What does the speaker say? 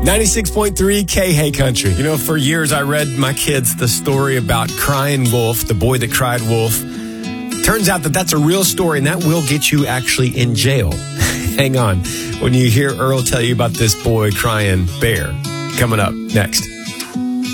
96.3 K Hey Country. You know, for years I read my kids the story about Crying Wolf, the boy that cried wolf. Turns out that that's a real story, and that will get you actually in jail. Hang on when you hear Earl tell you about this boy crying bear. Coming up next.